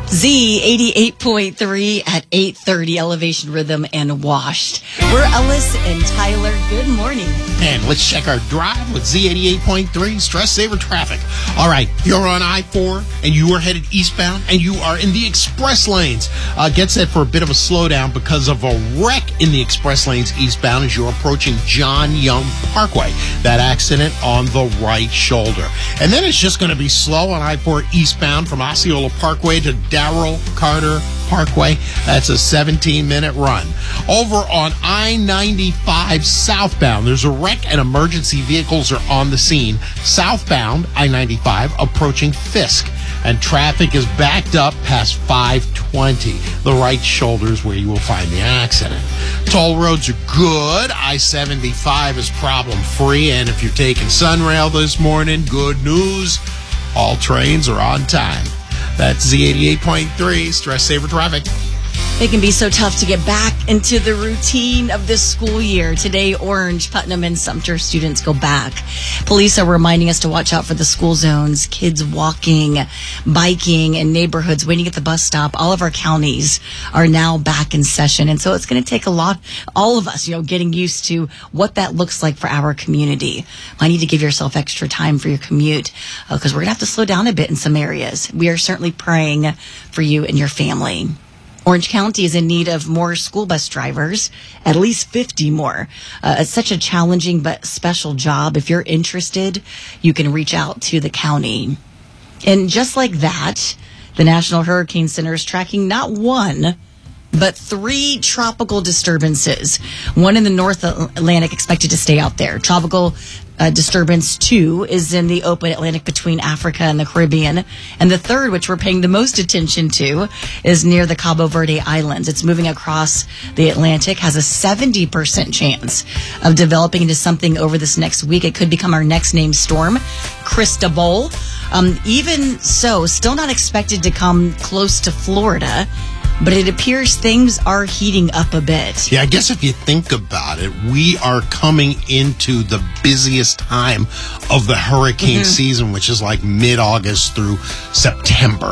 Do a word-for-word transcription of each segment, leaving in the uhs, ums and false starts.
Z eighty-eight point three at eight thirty, Elevation Rhythm and Washed. We're Ellis and Tyler. Good morning. And let's check our drive with Z eighty-eight point three Stress Saver Traffic. All right, you're on I four and you are headed eastbound and you are in the express lanes. Uh, get set for a bit of a slowdown because of a wreck in the express lanes eastbound as you're approaching John Young Parkway. That accident on the right shoulder. And then it's just going to be slow on I four eastbound from Osceola Parkway to Darrell Carter Parkway. That's a seventeen minute run. Over on I ninety-five southbound, there's a wreck and emergency vehicles are on the scene. Southbound I ninety-five approaching Fisk, and traffic is backed up past five twenty. The right shoulder is where you will find the accident. Toll roads are good. I seventy-five is problem free, and if you're taking Sunrail this morning, good news. All trains are on time. That's Z eighty-eight point three Stress Saver Traffic. It can be so tough to get back into the routine of this school year. Today, Orange, Putnam, and Sumter students go back. Police are reminding us to watch out for the school zones, kids walking, biking, and neighborhoods waiting at the bus stop. All of our counties are now back in session. And so it's going to take a lot, all of us, you know, getting used to what that looks like for our community. I need to give yourself extra time for your commute because uh, we're going to have to slow down a bit in some areas. We are certainly praying for you and your family. Orange County is in need of more school bus drivers, at least fifty more. Uh, it's such a challenging but special job. If you're interested, you can reach out to the county. And just like that, the National Hurricane Center is tracking not one, but three tropical disturbances. One in the North Atlantic expected to stay out there. Tropical uh, disturbance two is in the open Atlantic between Africa and the Caribbean. And the third, which we're paying the most attention to, is near the Cabo Verde Islands. It's moving across the Atlantic, has a seventy percent chance of developing into something over this next week. It could become our next named storm, Cristobal. Um, even so, still not expected to come close to Florida. But it appears things are heating up a bit. Yeah, I guess if you think about it, we are coming into the busiest time of the hurricane mm-hmm. season, which is like mid-August through September.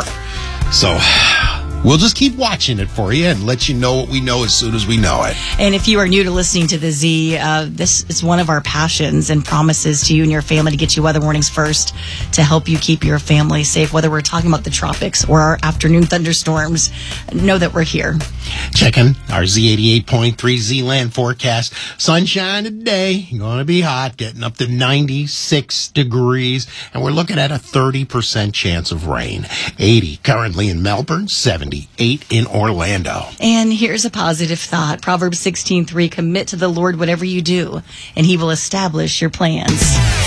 So we'll just keep watching it for you and let you know what we know as soon as we know it. And if you are new to listening to the Z, uh, this is one of our passions and promises to you and your family to get you weather warnings first to help you keep your family safe. Whether we're talking about the tropics or our afternoon thunderstorms, know that we're here. Checking our Z eighty-eight point three Z-Land forecast. Sunshine today. Going to be hot, getting up to ninety-six degrees. And we're looking at a thirty percent chance of rain. eighty currently in Melbourne, seventy-eight in Orlando. And here's a positive thought. Proverbs sixteen three, commit to the Lord whatever you do, and he will establish your plans.